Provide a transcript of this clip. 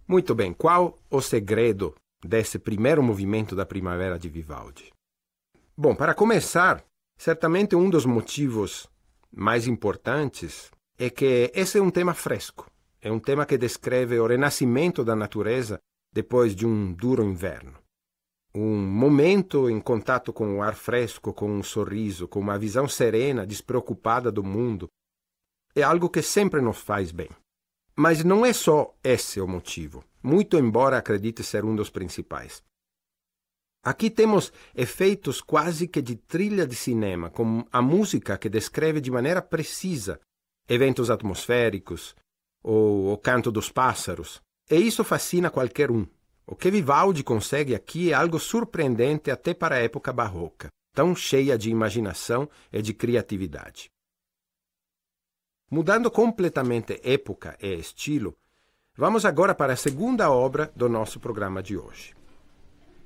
Muito bem, qual o segredo desse primeiro movimento da primavera de Vivaldi? Bom, para começar, certamente um dos motivos mais importantes é que esse é um tema fresco. É um tema que descreve o renascimento da natureza depois de um duro inverno. Um momento em contato com o ar fresco, com um sorriso, com uma visão serena, despreocupada do mundo, é algo que sempre nos faz bem. Mas não é só esse o motivo, muito embora acredite ser um dos principais. Aqui temos efeitos quase que de trilha de cinema, com a música que descreve de maneira precisa eventos atmosféricos ou o canto dos pássaros. E isso fascina qualquer um. O que Vivaldi consegue aqui é algo surpreendente até para a época barroca, tão cheia de imaginação e de criatividade. Mudando completamente época e estilo, vamos agora para a segunda obra do nosso programa de hoje.